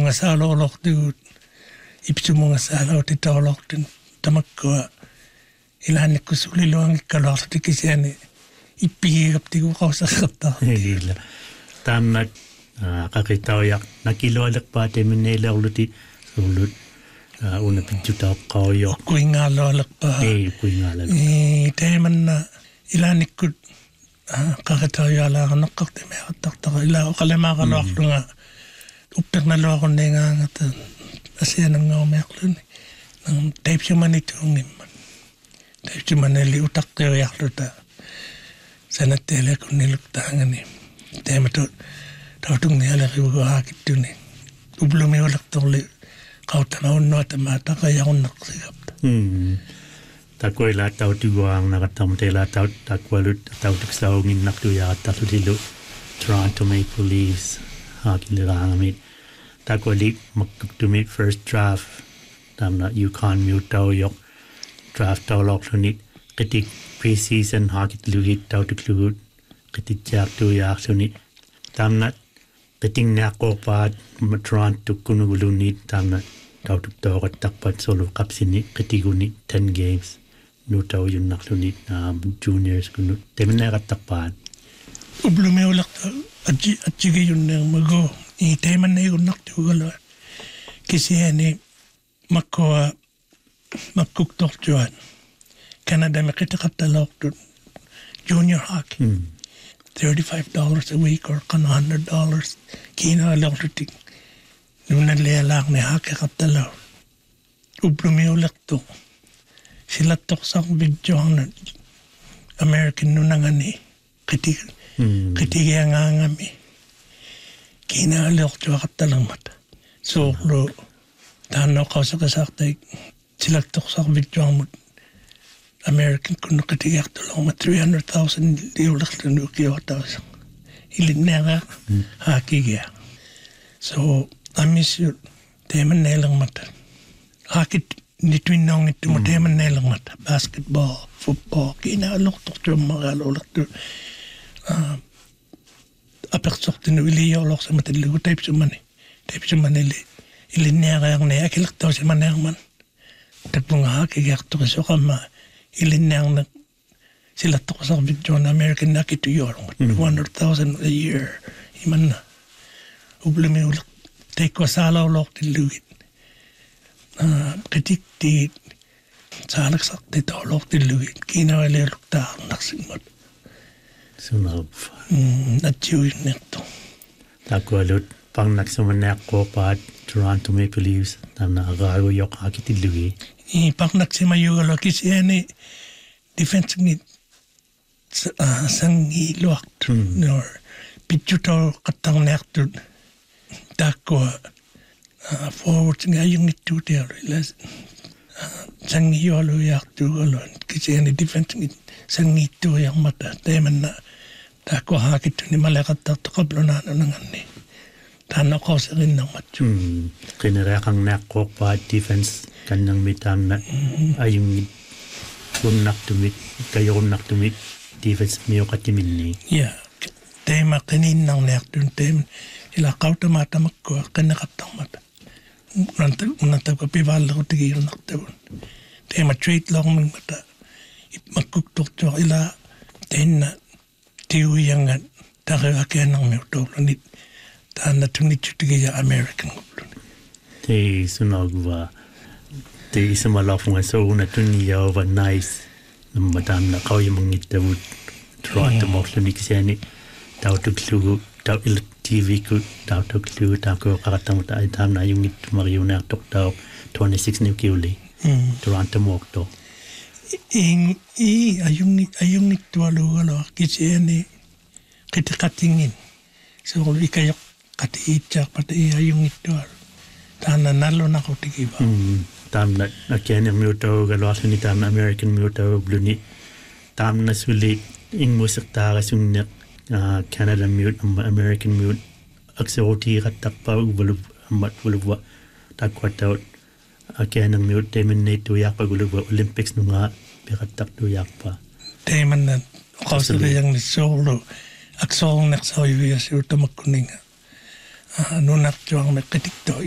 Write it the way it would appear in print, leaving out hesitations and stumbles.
mga saalolok tu ipsu mga saalaw titolok tu tamakko ilanik ko suliluang ikalor ti kisiani ipigap ti ko kausakata. Hila. Tamna kakitaw yak nakilolak pa te minela uluti ulut una pinjuta kayo. Kui nga lolak pa. Kui nga lolak. Teman na ilanik ko kakitaw yala kanakak te may kataktak ila kalema kalok nga upek na lo ako nga nga asya nang nga umaklun nang tape siya man itong niman tape siya man nili utak tayo yaklo ta sana tele ko niluktangan ni tema to tautung niya laki ko hakit yun ni ublo may ulak tong li kautanawon no at mata kaya akong nakasigap ta Takwa ila tau tuwang nakatamte ila tau takwa lut tau tuksawangin naktuya at tatulilu Toronto Maple Leafs hakin lirangamit takwa lik magkuktumit first draft tamna Yukon mute tau yok draft tau lok lunit ketik preseason hakit luhit tau tukluhut ketik jak tu yak lunit tamna keting nakok paat Toronto kunugulunit tamna tau tuktaw kat takpat solo kapsini ketiguni 10 games no tau yun naklunit juniors kunut temna kat takpat ublo may ulak ta atjige yun nang mago teman na yun naktugal kasi yani makuktok juan Canada makita katalok to junior hockey $35 a week or $100 kina lang to ting nung nalialak ni hockey katalaw ublo may ulak to sila tok sa video ang American nung nangani kitiga nga ngami kinaalok tiwa katalang mata so lo tano ka sa kasaktay sila tok sa video ang American kuno kitiga katulong ma 300,000 di ulak na nukiyo katawasang ilin na nga hakiga so I miss you teman na ilang mata hakit nitwin nang ito mo teman na ilang mata basketball, football kinaalok tok tiwa mga alolak to apeksok tinu iliyo lok sa matiligo tape sa manili ilinera yang ne akilak taw sa manang man tagpong hakigak to so kama ilinang na sila to sa video na American nakito yorong 100,000 a year iman na ublimi ulak take ko sala lok tilugit ketik ti salak sak ti lok tilugit kinawali luk ta naksimot sunab natiyuin nito takwa lut pang naksamanak ko pa Toronto Maple Leafs tamna agago yok hakitilugi pang naksimayo lo kasi yani defense ni sangi luak nor pichuto katang nekto takwa forward nga yung ito der sangi yolo yak tu galon kasi yani defense ni sangi ito yung mata teman na takwa hakit ni malakat to kablo na nangan ni tano ko sa rin ng matyo kinara kang nakok pa defense kanang mitam na ayung kunak tumit kayo kunak tumit defense miyo katimin ni tema kanin ng nektun tem ila kauta mata makko kanakatang mata unanta ko pival ko tigi yung naktabon tema trade lang ng mata magkuktok to ila ten na tiwi yang taga akin ng may utoplanit tanda tunit yung American kuplon te sunagwa te isa malafong so una tuniya over nice madam na kau yung mangita wood Toronto mokloni kasi tau tuklu tau il TV ko tau tuklu tau ko kakatang ta ay tam na yung ito mariuna tok tau 26 new kiuli Toronto mokto ayung ito alo kasi kita katingin so ikayok katiitsak pati ayung ito tana nalo na ko tigiba tam na kaya minuto galos ni tam American minuto bluni tam na sulit ing musik ta kasung Canada mute American mute aksoti katak pa ulub amat ulubwa takwat kaya ng mute temen na ito yak pag ulubwa Olympics nung nga pikatak to yak pa temen na kasi yung ni solo aksong naksawi siya ito magkuning nunak juang may ketik to